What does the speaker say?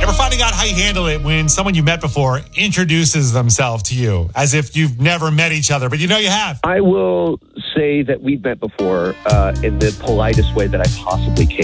We're finding out how you handle it when someone you met before introduces themselves to you as if you've never met each other, but you know you have. I will say that we've met before in the politest way that I possibly can.